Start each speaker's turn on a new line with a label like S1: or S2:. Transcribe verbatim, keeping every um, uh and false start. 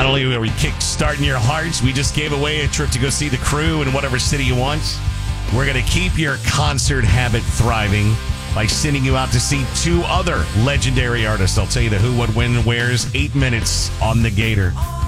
S1: Not only are we kick-starting your hearts, we just gave away a trip to go see the Crew in whatever city you want. We're going to keep your concert habit thriving by sending you out to see two other legendary artists. I'll tell you the who, what, when, and where's. Eight minutes on the Gator.